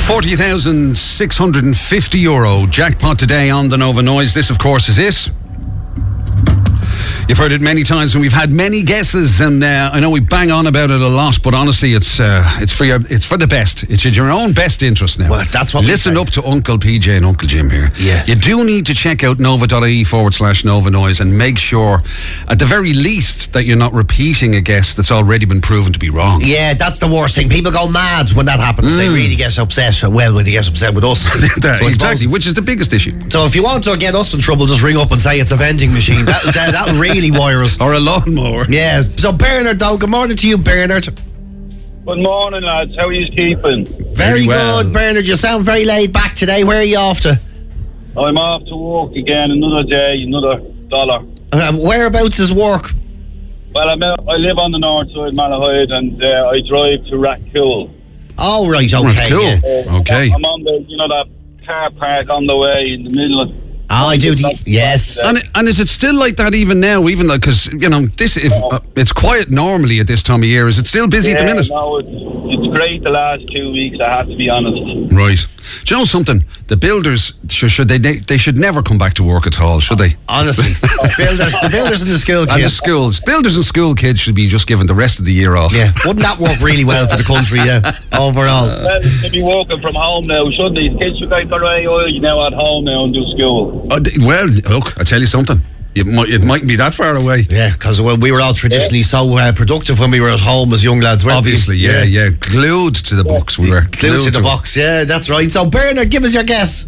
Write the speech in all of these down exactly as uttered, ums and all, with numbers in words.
forty thousand six hundred fifty euro jackpot today on the Nova Noise. This, of course, is it. You've heard it many times, and we've had many guesses, and uh, I know we bang on about it a lot, but honestly, it's uh, it's for your, it's for the best. It's in your own best interest now. Well, that's what. Listen up to Uncle P J and Uncle Jim here. Yeah. You do need to check out nova.ie forward slash Nova Noise and make sure, at the very least, that you're not repeating a guess that's already been proven to be wrong. Yeah, that's the worst thing. People go mad when that happens. Mm. They really get upset. Well, when they get upset with us. that, so exactly, which is the biggest issue. So if you want to get us in trouble, just ring up and say it's a vending machine. That, that, that'll really wire us. Or a lawnmower. Yeah. So Bernard, though, good morning to you, Bernard. Good morning, lads. How are you keeping? Very, very well. good, Bernard. You sound very laid back today. Where are you off to? I'm off to work again. Another day, another dollar. Uh, whereabouts is work? Well, I'm out, I live on the north side, Malahide, and uh, I drive to Rathcoole. Oh, right, okay. That's cool. Yeah. Uh, okay. I'm on the, you know, that car park on the way in the middle of. Oh, I do. The, yes. And, and is it still like that even now? Even though, because you know, this if, uh, it's quiet normally at this time of year. Is it still busy yeah, at the minute? No, it's, it's great the last two weeks. I have to be honest. Right. Do you know something? The builders should, should they they should never come back to work at all, should they? Honestly, the builders, the builders and the school kids. And the schools, builders and school kids should be just given the rest of the year off. Yeah, wouldn't that work really well for the country? Yeah, overall. Well, they'd be working from home now, shouldn't they? Kids should go away early now at home now and do school. Uh, well, look, I tell you something. It, might, it mightn't be that far away. Yeah, because well, we were all traditionally yeah. so uh, productive when we were at home as young lads. Obviously, we? yeah, yeah, yeah, glued to the books we were. Glued, glued to the box, yeah, that's right. So, Bernard, give us your guess.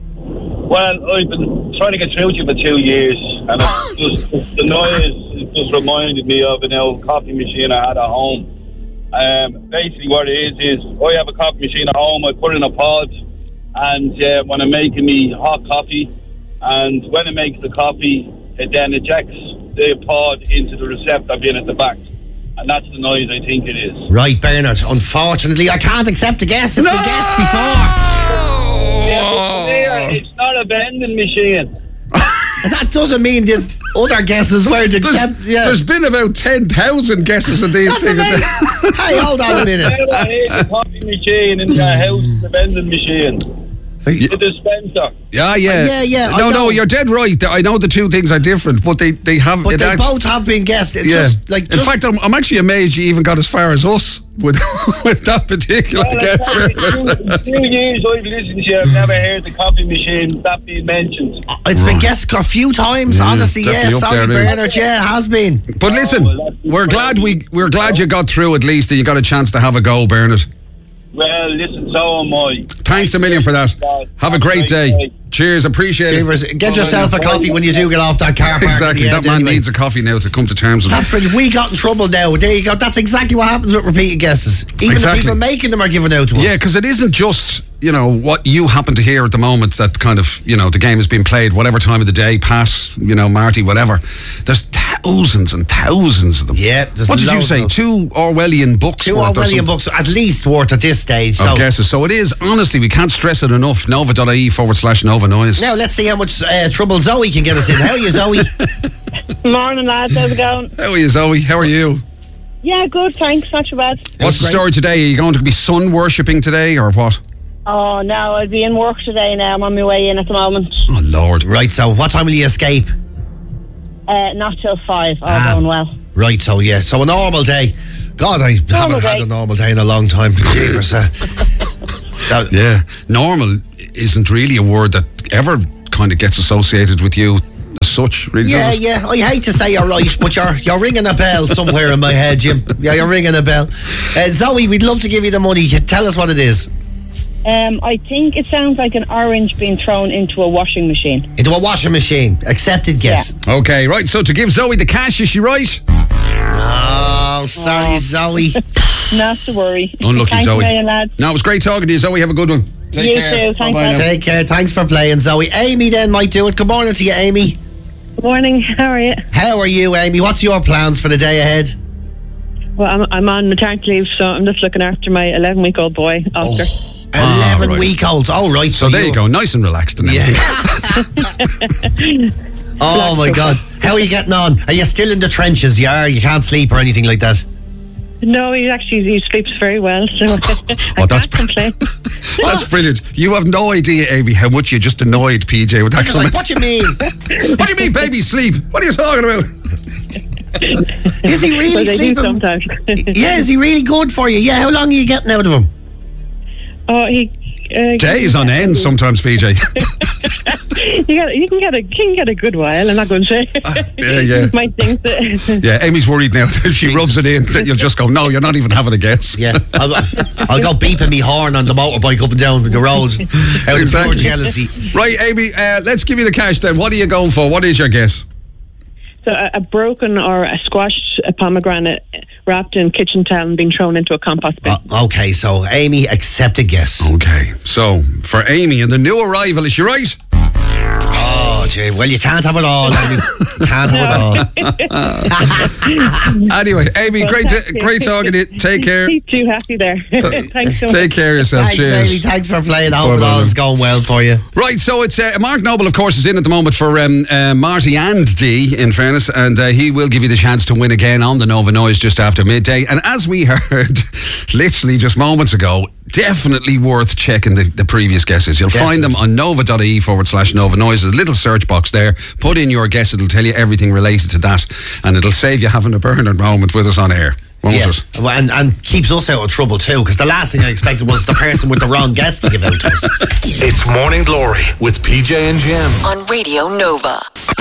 Well, I've been trying to get through to you for two years, and it's just the noise it just reminded me of an old coffee machine I had at home. Um, basically, what it is is I have a coffee machine at home. I put it in a pod, and uh, when I'm making me hot coffee, and when it makes the coffee, it then ejects the pod into the receptor bin at the back. And that's the noise I think it is. Right, Bernard. Unfortunately, I can't accept the guess. It's no! been guessed before. Yeah, it's not a vending machine. That doesn't mean the other guesses weren't accepted. Yeah. There's been about ten thousand guesses of these That's things. Hey, hold on a minute. I hate the coffee machine in your house, the vending machine. The dispenser. Yeah, yeah. Yeah, yeah, I No, know. no, you're dead right. I know the two things are different, but they, they have... But it they act- both have been guessed. It's yeah. just, like, In just, fact, I'm, I'm actually amazed you even got as far as us with with that particular Well, guess. in two years I've listened to you, I've never heard the coffee machine that being mentioned. uh, it's been guessed a few times, Yeah, honestly. Yeah, definitely up sorry, there, isn't it? Bernard. Yeah, it has been. But listen, Oh, well, that's we're glad we incredible. we're glad you got through at least, and you got a chance to have a go, Bernard. Well, listen, so am I. Thanks a million for that. Have a great day. Cheers, appreciate it. Cheers. Get yourself a coffee when you do get off that car park. Exactly, at the that end man anyway. needs a coffee now to come to terms with it. That's brilliant. We got in trouble now. There you go. That's exactly what happens with repeated guesses. Even Exactly. the people making them are giving out to us. Yeah, because it isn't just, you know, what you happen to hear at the moment that kind of, you know, the game is being played, whatever time of the day, Pat, you know, Marty, whatever. There's thousands and thousands of them. Yeah, there's What did you loads say? of them. Two Orwellian books Two worth or Orwellian something? books, at least worth at this stage. So Of guesses. So it is, honestly, we can't stress it enough. Nova.ie forward slash Nova Noise. now let's see how much uh, trouble Zoe can get us in. How are you, Zoe? Morning, lads. How's it going? How are you, Zoe? How are you? Yeah, good, thanks. Not too bad. What's the great. story today? Are you going to be sun worshipping today or what? Oh, no, I'll be in work today now. I'm on my way in at the moment. Oh, Lord. Right, so what time will you escape? Uh, not till five. All Ah. going well. Right, so yeah, so a normal day. God, I haven't Normal had day. a normal day in a long time. Jeepers, uh, that- Yeah. Normal isn't really a word that ever kind of gets associated with you as such, really. Yeah, does it? yeah. I hate to say you're right, but you're you're ringing a bell somewhere in my head, Jim. Yeah, you're ringing a bell. Uh, Zoe, we'd love to give you the money. Tell us what it is. Um, I think it sounds like an orange being thrown into a washing machine. Into a washing machine. Accepted guess. Okay, right. So to give Zoe the cash, is she right? Oh, sorry, Oh. Zoe. Not to worry. Unlucky, Thanks Zoe. a million, lads. No, it was great talking to you, Zoe. Have a good one. Take You care. too. Thanks, Bye-bye lads. now. Take care. Thanks for playing, Zoe. Amy then might do it. Good morning to you, Amy. Good morning. How are you? How are you, Amy? What's your plans for the day ahead? Well, I'm, I'm on maternity leave, so I'm just looking after my eleven-week-old boy, Oscar. Ah, eleven right. week olds. Oh, right. So there you go. Nice and relaxed and everything. Yeah. Oh, my God. How are you getting on? Are you still in the trenches? You are? You can't sleep or anything like that? No, he actually he sleeps very well, so I Oh, that's can't complain. That's brilliant. You have no idea, Amy, how much you just annoyed P J with that I'm just like, comment. what do you mean? What do you mean, baby sleep? What are you talking about? Is he really Well, they do sleeping? sometimes. Yeah, is he really good for you? Yeah, how long are you getting out of him? Oh, he. Uh, Days on end sometimes, P J. you, get, you can get a you can get a good while. I'm not going to say. yeah, yeah. Might think that. Yeah, Amy's worried now. If she rubs it in, that you'll just go, no, you're not even having a guess. Yeah, I'll, I'll go beeping me horn on the motorbike up and down the road out of pure jealousy. Right, Amy, uh, let's give you the cash then. What are you going for? What is your guess? So a, a broken or a squashed a pomegranate wrapped in kitchen towel and being thrown into a compost bin. Uh, okay, so Amy, accept a guess. Okay, so for Amy and the new arrival, is she right? Oh, gee, well, you can't have it all, Amy. You can't have it all. Anyway, Amy, Well, great, thank to, you. great talking to you. Take care. He's too happy there. Thanks so much. Take care of yourself. Thanks, Cheers. Amy. Thanks for playing. I hope it Bye-bye. all is going well for you. Right, so it's uh, Mark Noble, of course, is in at the moment for um, uh, Marty and Dee, in fairness, and uh, he will give you the chance to win again on the Nova Noise just after midday. And as we heard literally just moments ago, definitely worth checking the, the previous guesses. You'll Definitely. find them on nova.ie forward slash Nova Noise. There's a little search box there. Put in your guess, it'll tell you everything related to that, and it'll save you having a burning moment with us on air. Won't Yeah, it? well, and, and keeps us out of trouble too, because the last thing I expected was the person with the wrong guess to give out to us. It's Morning Glory with P J and Jim. On Radio Nova.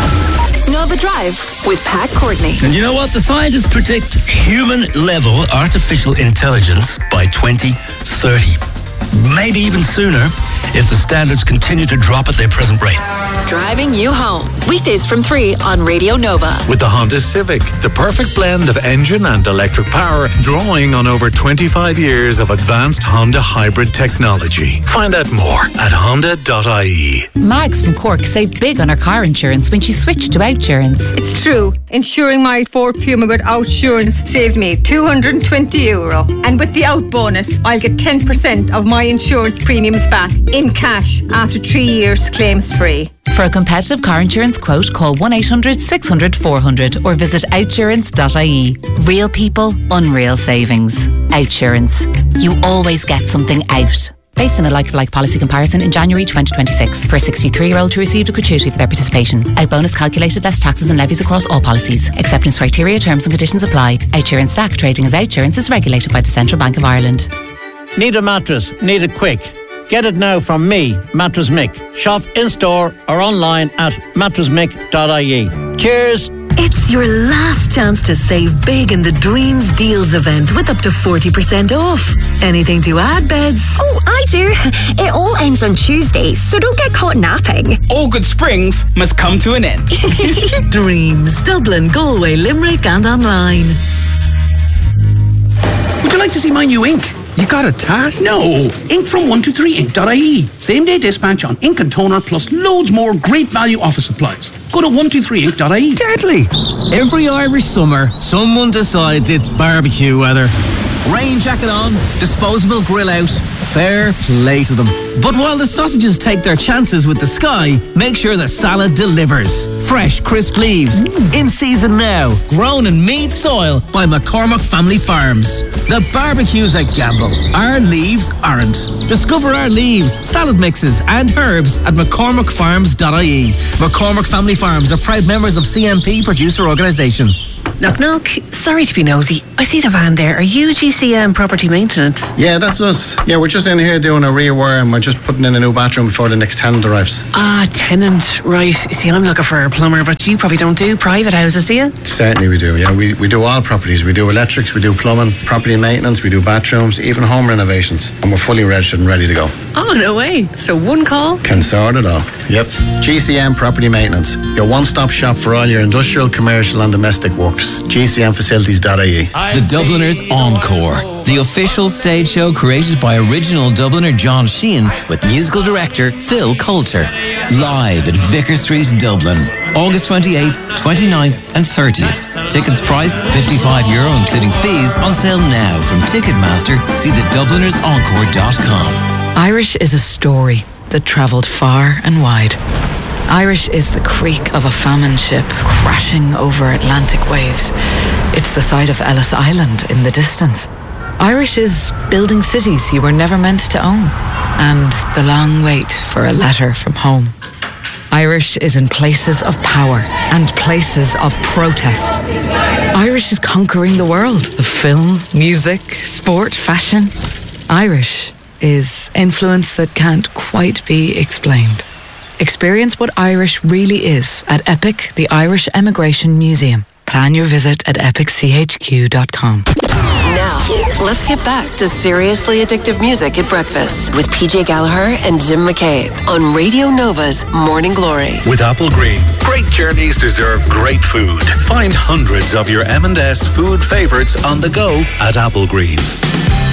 Nova Drive with Pat Courtney. And you know what? The scientists predict human-level artificial intelligence by twenty thirty. Maybe even sooner if the standards continue to drop at their present rate. Driving you home. Weekdays from three on Radio Nova. With the Honda Civic, the perfect blend of engine and electric power, drawing on over twenty-five years of advanced Honda hybrid technology. Find out more at honda dot I E. Mags from Cork saved big on her car insurance when she switched to Outsurance. It's true. Insuring my Ford Puma with Outsurance saved me two hundred twenty euro. And with the Out bonus, I'll get ten percent of my insurance premiums back in cash after three years claims free. For a competitive car insurance quote, call one eight hundred six hundred four hundred or visit outsurance dot I E. Real people, unreal savings. Outsurance. You always get something out. Based on a like-for-like policy comparison in January twenty twenty-six. For a sixty-three-year-old who received a gratuity for their participation. Out bonus calculated less taxes and levies across all policies. Acceptance criteria, terms and conditions apply. Outsurance Stack trading as Outsurance is regulated by the Central Bank of Ireland. Need a mattress? Need it quick? Get it now from me, Mattress Mick. Shop in-store or online at mattress mick dot I E. Cheers! It's your last chance to save big in the Dreams Deals event with up to forty percent off. Anything to add, Beds? Oh, I do. It all ends on Tuesday, so don't get caught napping. All good springs must come to an end. Dreams, Dublin, Galway, Limerick and online. Would you like to see my new ink? You got a tat? No, ink from one two three ink dot I E. Same day dispatch on ink and toner, plus loads more great value office supplies. Go to one two three ink dot I E. Deadly. Every Irish summer, someone decides it's barbecue weather. Rain jacket on, disposable grill out, fair play to them. But while the sausages take their chances with the sky, make sure the salad delivers. Fresh, crisp leaves, mm. in season now, grown in Meath soil by McCormick Family Farms. The barbecue's a gamble. Our leaves aren't. Discover our leaves, salad mixes and herbs at mccormick farms dot I E. McCormick Family Farms are proud members of C M P Producer Organisation. Knock, knock. Sorry to be nosy. I see the van there. Are you G C M Property Maintenance? Yeah, that's us. Yeah, we're just in here doing a rewire and we're just putting in a new bathroom before the next tenant arrives. Ah, tenant. Right. You see, I'm looking for a plumber, but you probably don't do private houses, do you? Certainly we do, yeah. We, we do all properties. We do electrics, we do plumbing, property maintenance, we do bathrooms, even home renovations. And we're fully registered and ready to go. Oh, no way. So one call? Can sort it all. Yep. G C M Property Maintenance. Your one-stop shop for all your industrial, commercial and domestic works. G C M facilities dot I E. The Dubliners Encore, the official stage show created by original Dubliner John Sheehan with musical director Phil Coulter. Live at Vicar Street, Dublin, August twenty-eighth, twenty-ninth and thirtieth. Tickets priced fifty-five euro including fees, on sale now from Ticketmaster. See the dubliners encore dot com. Irish is a story that travelled far and wide. Irish is the creak of a famine ship crashing over Atlantic waves. It's the sight of Ellis Island in the distance. Irish is building cities you were never meant to own, and the long wait for a letter from home. Irish is in places of power and places of protest. Irish is conquering the world of film, music, sport, fashion. Irish is influence that can't quite be explained. Experience what Irish really is at EPIC, the Irish Emigration Museum. Plan your visit at epic c h q dot com. Now, let's get back to seriously addictive music at breakfast with P J Gallagher and Jim McCabe on Radio Nova's Morning Glory. With Apple Green, great journeys deserve great food. Find hundreds of your M and S food favourites on the go at Apple Green.